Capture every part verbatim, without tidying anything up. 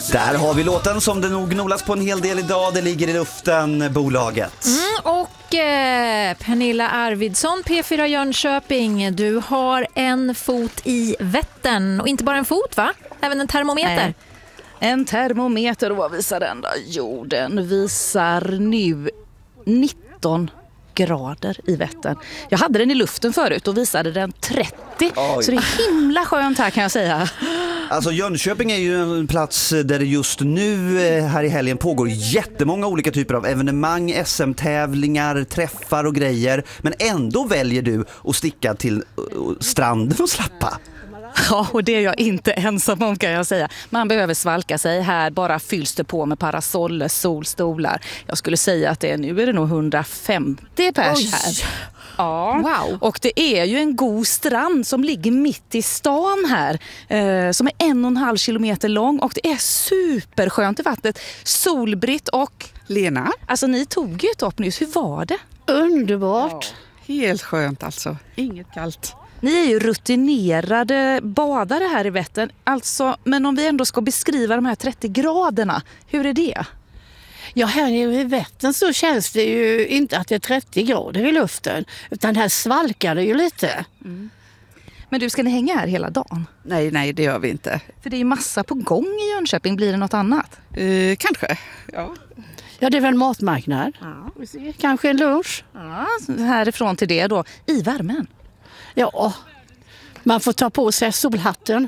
Där har vi låten som det nog gnolas på en hel del idag. Det ligger i luften, bolaget. Mm, och eh, Pernilla Arvidsson, P fyra Jönköping. Du har en fot i Vättern. Och inte bara en fot, va? Även en termometer. Nej. En termometer, och vad visar den då? Jo, den visar nu nitton grader i Vättern. Jag hade den i luften förut och visade den trettio. Oj. Så det är himla skönt här, kan jag säga. Alltså Jönköping är ju en plats där det just nu här i helgen pågår jättemånga olika typer av evenemang, S M-tävlingar, träffar och grejer. Men ändå väljer du att sticka till stranden och slappa. Ja, och det är jag inte ensam om, kan jag säga. Man behöver svalka sig. Här bara fylls det på med parasoller, solstolar. Jag skulle säga att det är, nu är det nog hundrafemtio pers Oj. Här. Ja, wow. Och det är ju en god strand som ligger mitt i stan här. Eh, som är en och en halv kilometer lång, och det är superskönt i vattnet. Solbritt och Lena. Alltså ni tog ju ett upp nyss. Hur var det? Underbart. Ja, helt skönt alltså. Inget kallt. Ni är ju rutinerade badare här i Vättern. Alltså, men om vi ändå ska beskriva de här trettio graderna, hur är det? Ja, här i Vättern så känns det ju inte att det är trettio grader i luften. Utan här svalkar det ju lite. Mm. Men du, ska ni hänga här hela dagen? Nej, nej, det gör vi inte. För det är ju massa på gång i Jönköping. Blir det något annat? Eh, kanske, ja. Ja, det är väl en matmarknad. Ja. Kanske en lunch. Ja, härifrån till det då, i värmen. Ja, man får ta på sig solhatten.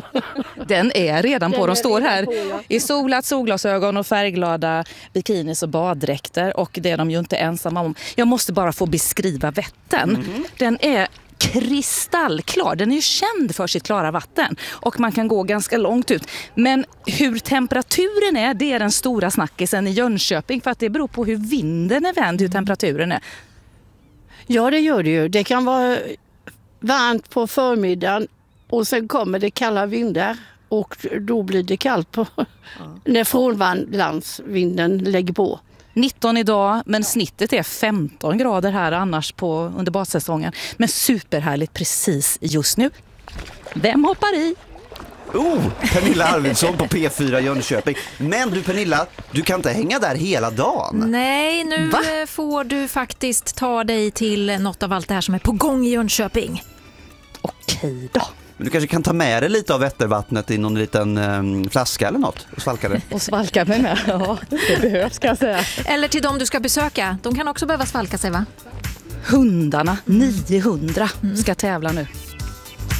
Den är redan på. Den De står här på, ja. i solat, solglasögon och färgglada bikinis och baddräkter. Och det är de ju inte ensamma om. Jag måste bara få beskriva Vättern. Mm. Den är kristallklar. Den är ju känd för sitt klara vatten. Och man kan gå ganska långt ut. Men hur temperaturen är, det är den stora snackisen i Jönköping. För att det beror på hur vinden är vänd, hur temperaturen är. Ja, det gör det ju. Det kan vara varmt på förmiddagen och sen kommer det kalla vindar och då blir det kallt på ja. när frånlandsvinden lägger på. nitton idag, men snittet är femton grader här annars på under badsäsongen. Men superhärligt precis just nu. Vem hoppar i? Oh, Pernilla Arvidsson på P fyra Jönköping. Men du Pernilla, du kan inte hänga där hela dagen. Nej, nu Va? får du faktiskt ta dig till något av allt det här som är på gång i Jönköping. Okej då. Men du kanske kan ta med dig lite av Vättervattnet i någon liten um, flaska eller något och svalka det. Och svalka mig med, ja, det behövs, kan jag säga. Eller till dem du ska besöka, de kan också behöva svalka sig, va? Hundarna, niohundra, ska tävla nu.